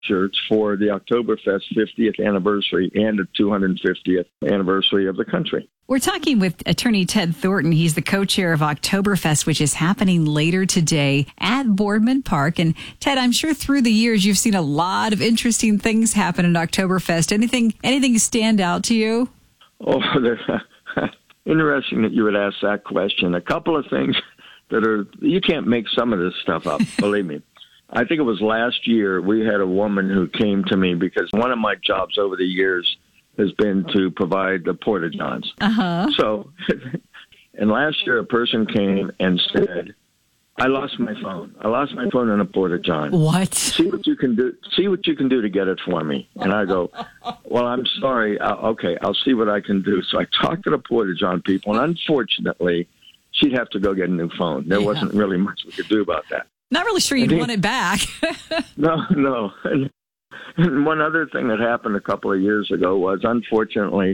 shirts for the Oktoberfest 50th anniversary and the 250th anniversary of the country. We're talking with attorney Ted Thornton. He's the co-chair of Oktoberfest, which is happening later today at Boardman Park. And Ted, I'm sure through the years you've seen a lot of interesting things happen at Oktoberfest. Anything stand out to you? Oh, interesting that you would ask that question. A couple of things you can't make some of this stuff up, believe me. I think it was last year we had a woman who came to me because one of my jobs over the years has been to provide the porta-johns. Uh-huh. So, and last year a person came and said, I lost my phone. I lost my phone in a porta-john. What? See what you can do. See what you can do to get it for me. And I go, well, I'm sorry. Okay, I'll see what I can do. So I talked to the porta-john people, and unfortunately, she'd have to go get a new phone. There wasn't really much we could do about that. Not really sure you'd want it back. No. And one other thing that happened a couple of years ago was, unfortunately,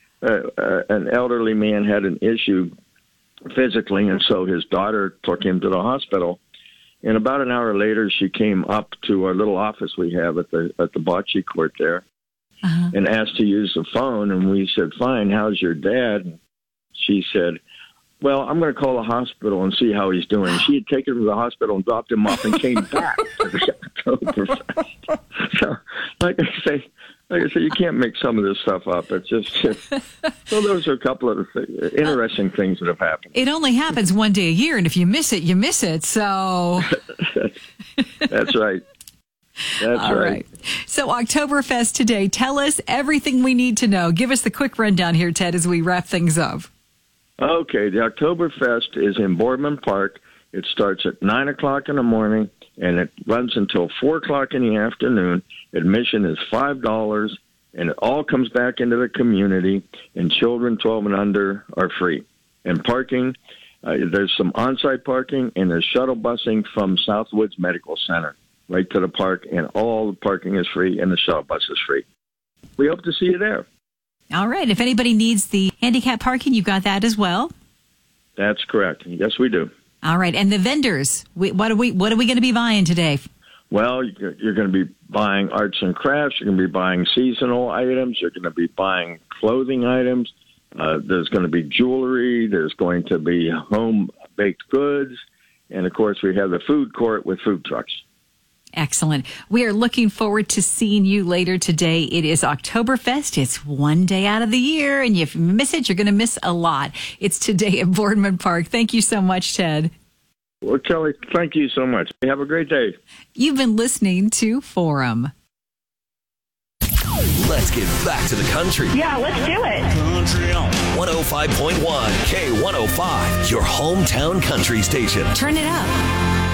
an elderly man had an issue physically, and so his daughter took him to the hospital. And about an hour later, she came up to our little office we have at the bocce court there, and asked to use the phone. And we said, "Fine. How's your dad?" And she said, "Well, I'm going to call the hospital and see how he's doing." She had taken him to the hospital and dropped him off and came back to the Oktoberfest. So, like I say, you can't make some of this stuff up. It's just so those are a couple of interesting things that have happened. It only happens one day a year, and if you miss it, you miss it. So that's right. That's right. So Oktoberfest today. Tell us everything we need to know. Give us the quick rundown here, Ted, as we wrap things up. Okay, the Oktoberfest is in Boardman Park. It starts at 9 o'clock in the morning, and it runs until 4 o'clock in the afternoon. Admission is $5, and it all comes back into the community, and children 12 and under are free. And parking, there's some on-site parking, and there's shuttle busing from Southwoods Medical Center right to the park, and all the parking is free, and the shuttle bus is free. We hope to see you there. All right. If anybody needs the handicap parking, you've got that as well? That's correct. Yes, we do. All right. And the vendors, what are we going to be buying today? Well, you're going to be buying arts and crafts. You're going to be buying seasonal items. You're going to be buying clothing items. There's going to be jewelry. There's going to be home-baked goods. And, of course, we have the food court with food trucks. Excellent. We are looking forward to seeing you later today. It is Oktoberfest. It's one day out of the year, and if you miss it, you're going to miss a lot. It's today at Boardman Park. Thank you so much, Ted. Well, Kelly, thank you so much. Have a great day. You've been listening to Forum. Let's get back to the country. Yeah, let's do it. Country on 105.1 K105, your hometown country station. Turn it up.